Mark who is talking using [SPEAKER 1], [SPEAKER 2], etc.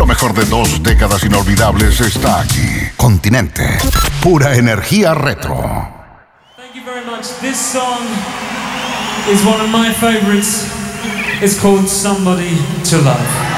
[SPEAKER 1] Lo mejor de 2 décadas inolvidables está aquí. Continente. Pura energía retro.
[SPEAKER 2] Thank you very much. This song is one of my favorites. It's called Somebody to Love.